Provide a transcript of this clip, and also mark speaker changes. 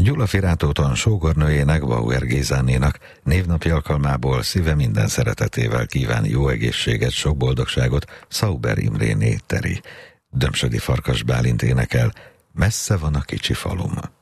Speaker 1: Gyula Firátóton sógornőjének, Bauer Gézánénak névnapi alkalmából szíve minden szeretetével kíván jó egészséget, sok boldogságot Szauber Imréné Teri. Dömsödi Farkas Bálint énekel, Messze van a kicsi falum.